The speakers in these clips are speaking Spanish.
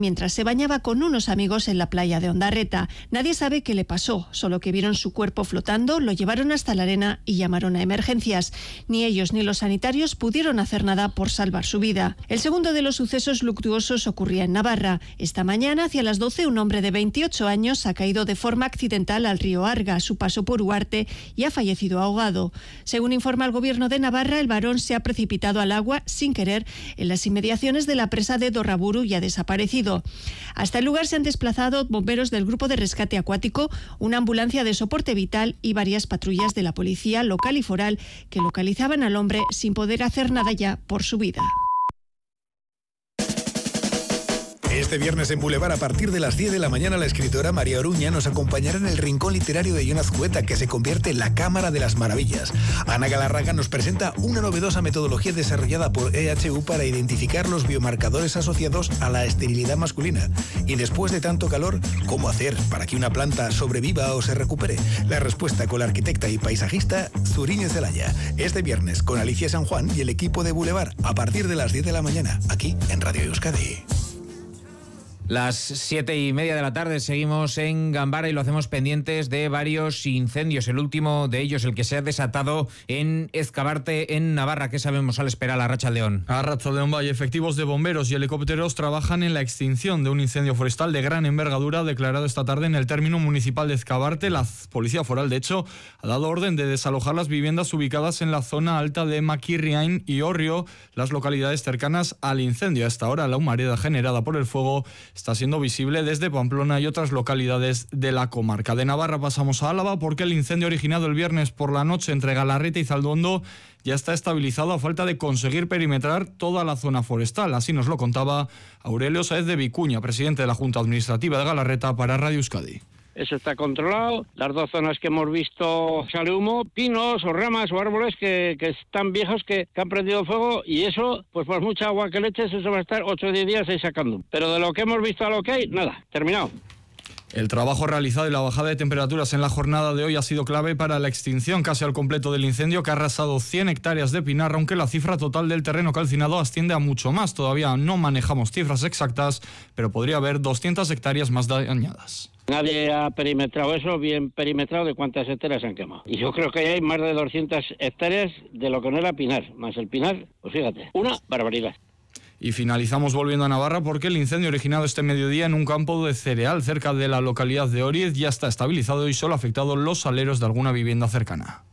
mientras se bañaba con unos amigos en la playa de Ondarreta. Nadie sabe qué le pasó, solo que vieron su cuerpo flotando, lo llevaron hasta la arena y llamaron a emergencias. Ni ellos ni los sanitarios pudieron hacer nada por salvar su vida. El segundo de los sucesos luctuosos ocurría en Navarra. Esta mañana, hacia las 12, un hombre de 28 años ha caído de forma accidental al río Arga a su paso por Huarte y ha fallecido ahogado. Según informa el Gobierno de Navarra, el varón se ha precipitado al agua sin querer en las inmediaciones de la presa de Dorraburu y ha desaparecido. Hasta el lugar se han desplazado bomberos del Grupo de Rescate Acuático, una ambulancia de soporte vital y varias patrullas de la policía local y foral que localizaban al hombre sin poder hacer nada ya por su vida. Este viernes en Boulevard, a partir de las 10 de la mañana, la escritora María Oruña nos acompañará en el rincón literario de Joan Azcueta, que se convierte en la Cámara de las Maravillas. Ana Galarraga nos presenta una novedosa metodología desarrollada por EHU para identificar los biomarcadores asociados a la esterilidad masculina. Y después de tanto calor, ¿cómo hacer para que una planta sobreviva o se recupere? La respuesta con la arquitecta y paisajista Zuriñe Zelaya. Este viernes con Alicia San Juan y el equipo de Boulevard, a partir de las 10 de la mañana, aquí en Radio Euskadi. Las 7:30 de la tarde seguimos en Gambara y lo hacemos pendientes de varios incendios. El último de ellos, el que se ha desatado en Ezcabarte, en Navarra. ¿Qué sabemos al esperar a Arratsaldeon? Arratsaldeon Valle, efectivos de bomberos y helicópteros trabajan en la extinción de un incendio forestal de gran envergadura declarado esta tarde en el término municipal de Ezcabarte. La Policía Foral, de hecho, ha dado orden de desalojar las viviendas ubicadas en la zona alta de Maquirriain y Orrio, las localidades cercanas al incendio. A esta hora, la humareda generada por el fuego está siendo visible desde Pamplona y otras localidades de la comarca. De Navarra pasamos a Álava porque el incendio originado el viernes por la noche entre Galarreta y Zalduondo ya está estabilizado a falta de conseguir perimetrar toda la zona forestal. Así nos lo contaba Aurelio Sáez de Vicuña, presidente de la Junta Administrativa de Galarreta, para Radio Euskadi. Eso está controlado. Las dos zonas que hemos visto sale humo, pinos o ramas o árboles que están viejos, que han prendido fuego, y eso, pues por mucha agua que le eches, eso va a estar 8 o 10 días ahí sacando. Pero de lo que hemos visto a lo que hay, nada, terminado. El trabajo realizado y la bajada de temperaturas en la jornada de hoy ha sido clave para la extinción casi al completo del incendio, que ha arrasado 100 hectáreas de pinar, aunque la cifra total del terreno calcinado asciende a mucho más. Todavía no manejamos cifras exactas, pero podría haber 200 hectáreas más dañadas. Nadie ha perimetrado eso, bien perimetrado de cuántas hectáreas se han quemado. Y yo creo que hay más de 200 hectáreas de lo que no era pinar, más el pinar, pues fíjate, una barbaridad. Y finalizamos volviendo a Navarra porque el incendio originado este mediodía en un campo de cereal cerca de la localidad de Oriez ya está estabilizado y solo ha afectado los saleros de alguna vivienda cercana.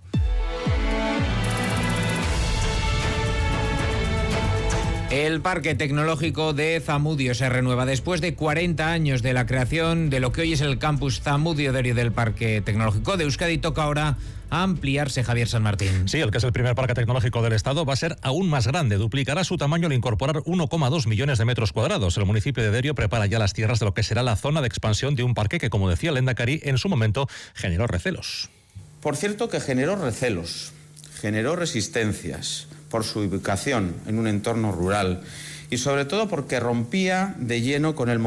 El Parque Tecnológico de Zamudio se renueva después de 40 años de la creación de lo que hoy es el campus Zamudio de Orio del Parque Tecnológico de Euskadi. Toca ahora ampliarse, Javier San Martín. Sí, el que es el primer parque tecnológico del Estado va a ser aún más grande. Duplicará su tamaño al incorporar 1,2 millones de metros cuadrados. El municipio de Derio prepara ya las tierras de lo que será la zona de expansión de un parque que, como decía el Lehendakari, en su momento generó recelos. Por cierto que generó recelos, generó resistencias por su ubicación en un entorno rural y sobre todo porque rompía de lleno con el